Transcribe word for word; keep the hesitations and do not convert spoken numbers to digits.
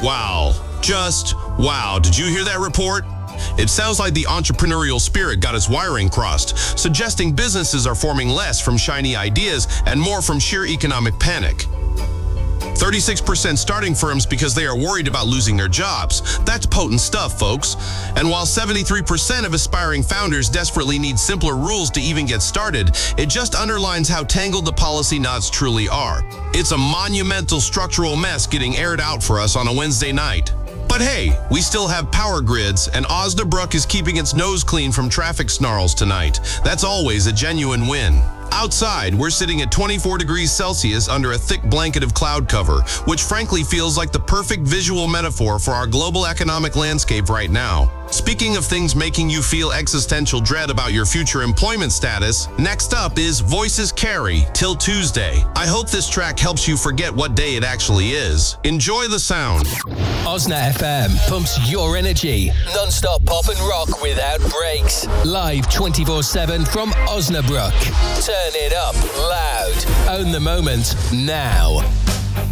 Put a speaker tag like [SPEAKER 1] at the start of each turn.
[SPEAKER 1] Wow. Just wow. Did you hear that report? It sounds like the entrepreneurial spirit got its wiring crossed, suggesting businesses are forming less from shiny ideas and more from sheer economic panic. thirty-six percent starting firms because they are worried about losing their jobs. That's potent stuff, folks. And while seventy-three percent of aspiring founders desperately need simpler rules to even get started, it just underlines how tangled the policy knots truly are. It's a monumental structural mess getting aired out for us on a Wednesday night. But hey, we still have power grids, and Osnabrück is keeping its nose clean from traffic snarls tonight. That's always a genuine win. Outside, we're sitting at twenty-four degrees Celsius under a thick blanket of cloud cover, which frankly feels like the perfect visual metaphor for our global economic landscape right now. Speaking of things making you feel existential dread about your future employment status, next up is Voices Carry, Till Tuesday. I hope this track helps you forget what day it actually is. Enjoy the sound.
[SPEAKER 2] Osna F M pumps your energy. Non-stop pop and rock without breaks. Live twenty-four seven from Osnabrück. Turn it up loud. Own the moment now.